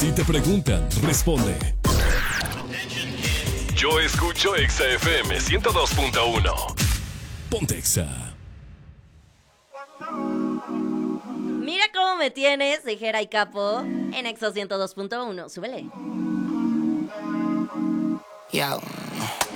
Si te preguntan, responde. Yo escucho Exa FM 102.1. Ponte Exa. Mira cómo me tienes, de Jera y Capo, en Exa 102.1. Súbele. Yo.